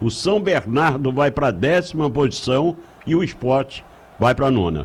O São Bernardo vai para a 10ª posição e o Sport vai para a 9ª.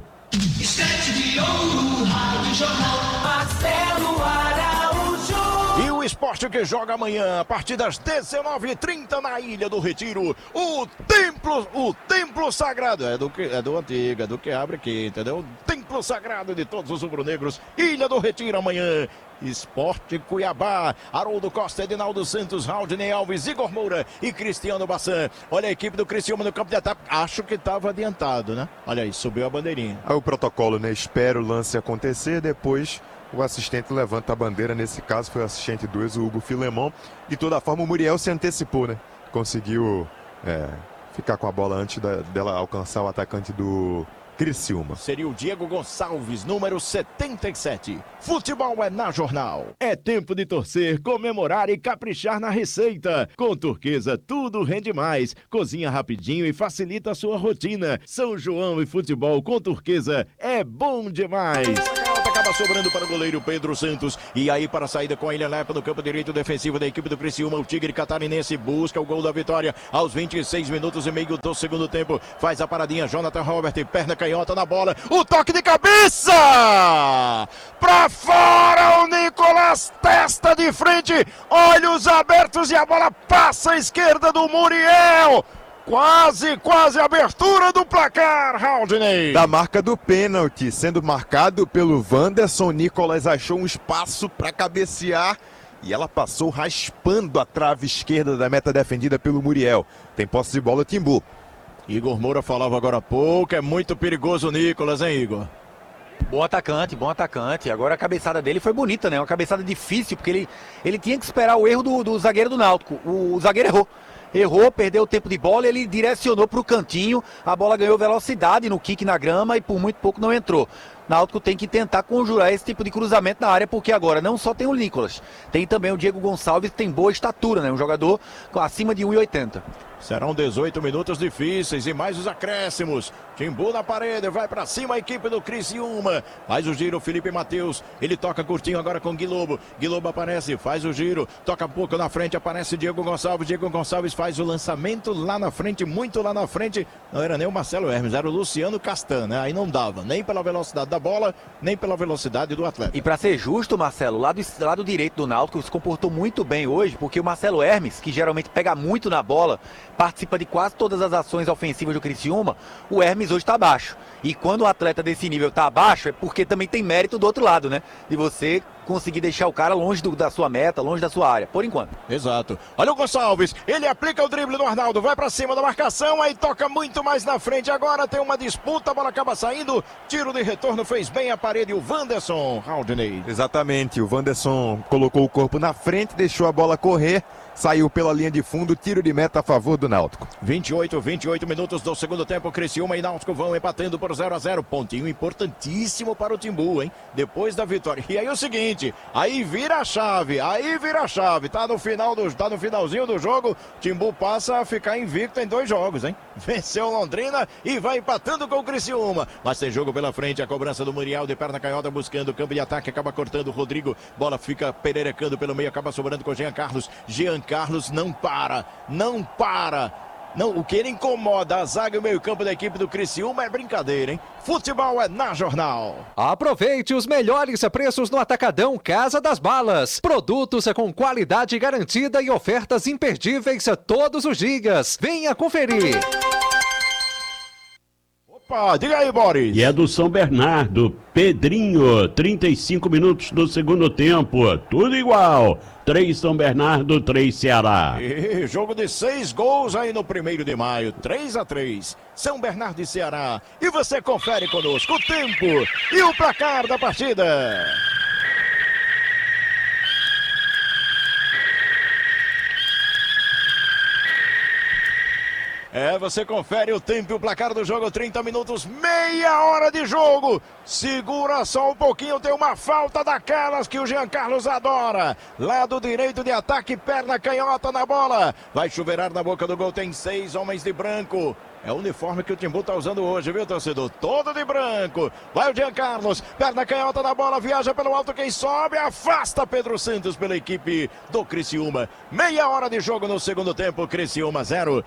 E o Sport que joga amanhã, a partir das 19h30 na Ilha do Retiro, o templo sagrado, é do antigo, é do que abre aqui, entendeu? O templo sagrado de todos os rubro-negros, Ilha do Retiro amanhã. Sport Cuiabá, Haroldo Costa, Edinaldo Santos, Raudney Alves, Igor Moura e Cristiano Bassan. Olha a equipe do Criciúma no campo de ataque, acho que estava adiantado, né? Olha aí, subiu a bandeirinha. Aí o protocolo, né? Espera o lance acontecer, depois o assistente levanta a bandeira, nesse caso foi o assistente 2, o Hugo Filemon. De toda forma o Muriel se antecipou, né? Conseguiu ficar com a bola antes dela alcançar o atacante do Criciúma. Seria o Diego Gonçalves, número 77. Futebol é na Jornal. É tempo de torcer, comemorar e caprichar na receita. Com Turquesa, tudo rende mais. Cozinha rapidinho e facilita a sua rotina. São João e futebol com Turquesa é bom demais. Acaba sobrando para o goleiro Pedro Santos. E aí para a saída com a Ilha Lepa no campo direito defensivo da equipe do Criciúma. O Tigre Catarinense busca o gol da vitória aos 26 minutos e meio do segundo tempo. Faz a paradinha Jonathan Robert, perna canhota na bola. O toque de cabeça! Pra fora o Nicolas, testa de frente. Olhos abertos e a bola passa à esquerda do Muriel. Quase abertura do placar, Raudney. Da marca do pênalti, sendo marcado pelo Wanderson, Nicolas achou um espaço para cabecear e ela passou raspando a trave esquerda da meta defendida pelo Muriel. Tem posse de bola, Timbu. Igor Moura falava agora há pouco, é muito perigoso o Nicolas, hein, Igor? Bom atacante. Agora a cabeçada dele foi bonita, né? Uma cabeçada difícil, porque ele tinha que esperar o erro do zagueiro do Náutico. O zagueiro errou, perdeu o tempo de bola, ele direcionou para o cantinho, a bola ganhou velocidade no kick na grama e por muito pouco não entrou. Náutico tem que tentar conjurar esse tipo de cruzamento na área, porque agora não só tem o Nicolas, tem também o Diego Gonçalves, que tem boa estatura, né? Um jogador acima de 1,80. Serão 18 minutos difíceis e mais os acréscimos. Timbu na parede, vai pra cima a equipe do Criciúma. Faz o giro, Felipe Matheus. Ele toca curtinho agora com Guilobo. Guilobo aparece, faz o giro. Toca um pouco na frente, aparece Diego Gonçalves. Diego Gonçalves faz o lançamento lá na frente, muito lá na frente. Não era nem o Marcelo Hermes, era o Luciano Castan, né? Aí não dava, nem pela velocidade da bola, nem pela velocidade do atleta. E pra ser justo, Marcelo, lado direito do Náutico se comportou muito bem hoje, porque o Marcelo Hermes, que geralmente pega muito na bola, participa de quase todas as ações ofensivas do Criciúma, o Hermes hoje está abaixo. E quando o atleta desse nível está abaixo, é porque também tem mérito do outro lado, né? De você conseguir deixar o cara longe da sua meta, longe da sua área, por enquanto. Exato. Olha o Gonçalves, ele aplica o drible do Arnaldo, vai pra cima da marcação, aí toca muito mais na frente, agora tem uma disputa, a bola acaba saindo, tiro de retorno, fez bem a parede, o Wanderson, Raudney. Exatamente, o Wanderson colocou o corpo na frente, deixou a bola correr, saiu pela linha de fundo, tiro de meta a favor do Náutico. 28 minutos do segundo tempo, Criciúma e Náutico vão empatando por 0-0, pontinho importantíssimo para o Timbu, hein? Depois da vitória. E aí o seguinte, aí vira a chave, tá no finalzinho do jogo, Timbu passa a ficar invicto em 2 jogos, hein? Venceu Londrina e vai empatando com o Criciúma, mas tem jogo pela frente, a cobrança do Muriel de perna canhota buscando o campo de ataque, acaba cortando o Rodrigo, bola fica pererecando pelo meio, acaba sobrando com o Jean Carlos não para. Não, o que ele incomoda a zaga e o meio-campo da equipe do Criciúma é brincadeira, hein? Futebol é na Jornal. Aproveite os melhores preços no Atacadão Casa das Balas. Produtos com qualidade garantida e ofertas imperdíveis todos os dias. Venha conferir. Opa, diga aí, Boris. E é do São Bernardo, Pedrinho, 35 minutos do segundo tempo, tudo igual. 3 São Bernardo, 3 Ceará. E jogo de 6 gols aí no 1º de maio, 3-3, São Bernardo e Ceará. E você confere conosco o tempo e o placar da partida. Você confere o tempo e o placar do jogo, 30 minutos, meia hora de jogo. Segura só um pouquinho, tem uma falta daquelas que o Jean Carlos adora. Lado direito de ataque, perna canhota na bola. Vai chuveirar na boca do gol, tem 6 homens de branco. É o uniforme que o Timbu tá usando hoje, viu, torcedor? Todo de branco. Vai o Jean Carlos, perna canhota na bola, viaja pelo alto, quem sobe, afasta Pedro Santos pela equipe do Criciúma. Meia hora de jogo no segundo tempo, Criciúma 0,